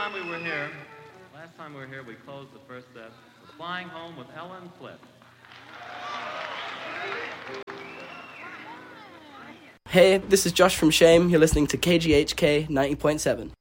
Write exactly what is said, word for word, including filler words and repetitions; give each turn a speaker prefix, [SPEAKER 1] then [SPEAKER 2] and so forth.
[SPEAKER 1] time we were here, last time we were here, we closed the first set with Flying Home with Ellen Cliff.
[SPEAKER 2] Hey, this is Josh from Shame. You're listening to K G H K ninety point seven.